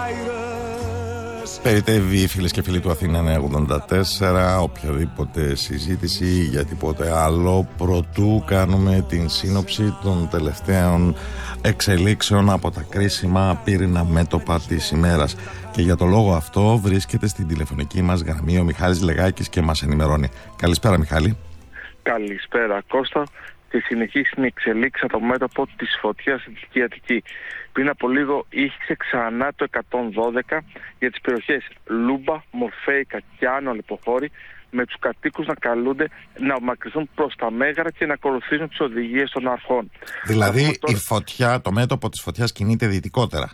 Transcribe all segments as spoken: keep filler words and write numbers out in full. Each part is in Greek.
Περιτεύει, φίλες και φίλοι του Αθήνα εννιακόσια ογδόντα τέσσερα, οποιαδήποτε συζήτηση για τίποτε άλλο, προτού κάνουμε την σύνοψη των τελευταίων εξελίξεων από τα κρίσιμα πύρινα μέτωπα της ημέρας. Και για το λόγο αυτό βρίσκεται στην τηλεφωνική μας γραμμή ο Μιχάλης Λεγάκης και μας ενημερώνει. Καλησπέρα, Μιχάλη. Καλησπέρα, Κώστα. Και συνεχίσει την εξελίξη από το μέτωπο της φωτιάς στην Δυτική Αττική. Πριν από λίγο είχε ξανά το εκατόν δώδεκα για τις περιοχές Λούμπα, Μορφέικα και Άνω Λιποχώρη, με τους κατοίκους να καλούνται να απομακρυνθούν προς τα μέγαρα και να ακολουθήσουν τις οδηγίες των αρχών. Δηλαδή τώρα... η φωτιά, το μέτωπο της φωτιάς κινείται δυτικότερα.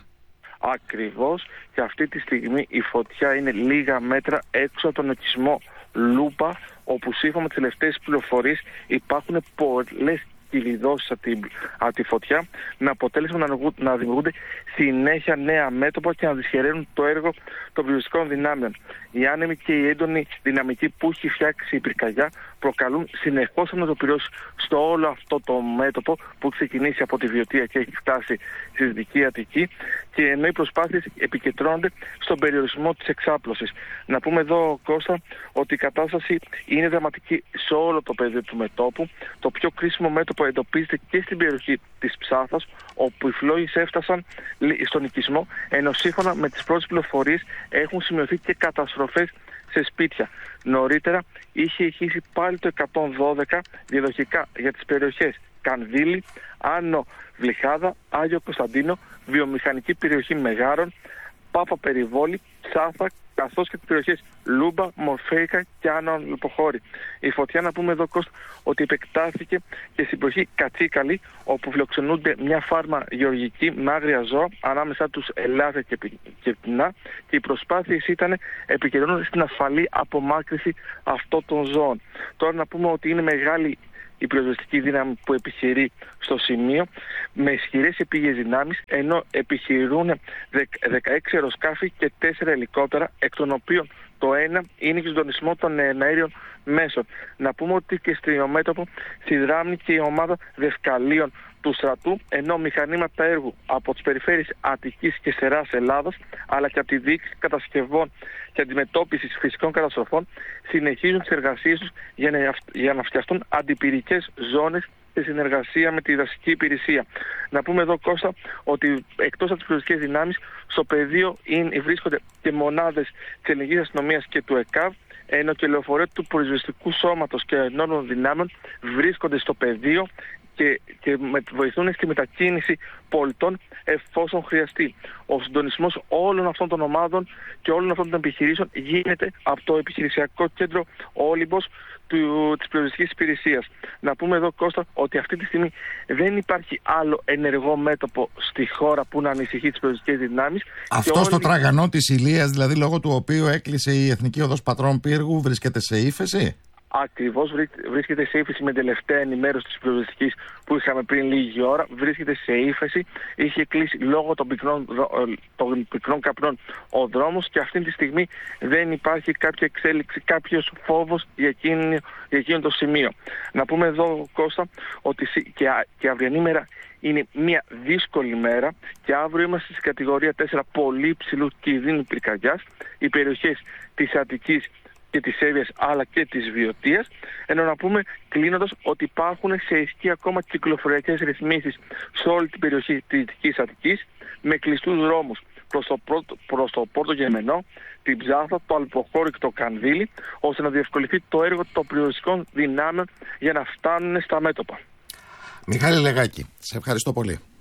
Ακριβώς, και αυτή τη στιγμή η φωτιά είναι λίγα μέτρα έξω από τον οικισμό Λούμπα, όπου σύμφωνα με τις τελευταίες πληροφορίες υπάρχουν πολλές κυλιδώσεις από τη, από τη φωτιά, με αποτέλεσμα να, να δημιουργούνται συνέχεια νέα μέτωπα και να δυσχεραίνουν το έργο των πυροσβεστικών δυνάμεων. Οι άνεμοι και η έντονη δυναμική που έχει φτιάξει η πυρκαγιά προκαλούν συνεχώς αναζωπηρώσεις στο όλο αυτό το μέτωπο που έχει ξεκινήσει από τη Βιωτία και έχει φτάσει στη Δυτική Αττική, και ενώ οι προσπάθειες επικεντρώνονται στον περιορισμό της εξάπλωσης. Να πούμε εδώ, Κώστα, ότι η κατάσταση είναι δραματική σε όλο το πεδίο του μετώπου. Το πιο κρίσιμο μέτωπο εντοπίζεται και στην περιοχή της Ψάθας, όπου οι φλόγες έφτασαν στον οικισμό, ενώ σύμφωνα με τις πρώτες πληροφορίες έχουν σημειωθεί και καταστροφές σε σπίτια. Νωρίτερα είχε ηχήσει πάλι το εκατόν δώδεκα διαδοχικά για τις περιοχές Κανδύλη, Άνω Βλυχάδα, Άγιο Κωνσταντίνο, βιομηχανική περιοχή Μεγάρων, Πάπα Περιβόλη, Ψάθα, καθώς και τις περιοχές Λούμπα, Μορφέικα και Άνω Λιποχώρη. Η φωτιά, να πούμε εδώ, Κώστα, ότι επεκτάθηκε και στην περιοχή Κατσίκαλη, όπου φιλοξενούνται μια φάρμα γεωργική με άγρια ζώα, ανάμεσα τους ελάφια και, και πτηνά, και οι προσπάθειες ήταν επικεντρώνονται στην ασφαλή απομάκρυνση αυτών των ζώων. Τώρα να πούμε ότι είναι μεγάλη η πυροσβεστική δύναμη που επιχειρεί στο σημείο, με ισχυρές επίγειες δυνάμεις, ενώ επιχειρούν δεκαέξι αεροσκάφη και τέσσερα ελικόπτερα, εκ των οποίων το ένα είναι και συντονισμό των αέριων μέσων. Να πούμε ότι και στο μέτωπο συνδράμει και η ομάδα δευκαλίων του στρατού, ενώ μηχανήματα έργου από τις περιφέρειες Αττικής και Σεράς Ελλάδας, αλλά και από τη διοίκηση κατασκευών και αντιμετώπισης φυσικών καταστροφών, συνεχίζουν τις εργασίες τους για να, για να φτιαχτούν αντιπυρικές ζώνες σε συνεργασία με τη δασική υπηρεσία. Να πούμε εδώ, Κώστα, ότι εκτός από τις πυροσβεστικές δυνάμεις, στο πεδίο είναι, βρίσκονται και μονάδες της ελληνικής αστυνομίας και του ΕΚΑΒ, ενώ και λεωφορεία του πυροσβεστικού σώματος και ενόρων δυνάμεων βρίσκονται στο πεδίο και, και με, βοηθούν στη μετακίνηση πολιτών εφόσον χρειαστεί. Ο συντονισμός όλων αυτών των ομάδων και όλων αυτών των επιχειρήσεων γίνεται από το επιχειρησιακό κέντρο Όλυμπος του, της πυροσβεστικής υπηρεσίας. Να πούμε εδώ, Κώστα, ότι αυτή τη στιγμή δεν υπάρχει άλλο ενεργό μέτωπο στη χώρα που να ανησυχεί τις πυροσβεστικές δυνάμεις. Αυτό όλοι... στο τραγανό της Ηλίας, δηλαδή λόγω του οποίου έκλεισε η Εθνική Οδός Πατρών Πύργου, βρίσκεται σε ύφεση? Ακριβώς, βρίσκεται σε ύφεση με τελευταία ενημέρωση της πυροσβεστικής που είχαμε πριν λίγη ώρα. Βρίσκεται σε ύφεση. Είχε κλείσει λόγω των πυκνών, των πυκνών καπνών ο δρόμος, και αυτή τη στιγμή δεν υπάρχει κάποια εξέλιξη, κάποιος φόβος για εκείνο, για εκείνο το σημείο. Να πούμε εδώ, Κώστα, ότι και, και αυριανή μέρα είναι μια δύσκολη μέρα, και αύριο είμαστε στην κατηγορία τέσσερα πολύ υψηλού κινδύνου πυρκαγιάς. Οι περιοχές της Αττικής και της Εύβοιας αλλά και της Βιωτίας, ενώ να πούμε κλείνοντας ότι υπάρχουν σε ισχύ ακόμα κυκλοφοριακές ρυθμίσεις σε όλη την περιοχή της Δυτικής Αττικής, με κλειστούς δρόμους προς το, πρώτο, προς το Πόρτο Γεμενό, την Ψάθα, το Αλποχώρι και το Κανδύλι, ώστε να διευκολυνθεί το έργο των πυροσβεστικών δυνάμεων για να φτάνουν στα μέτωπα. Μιχάλη Λεγάκη, σε ευχαριστώ πολύ.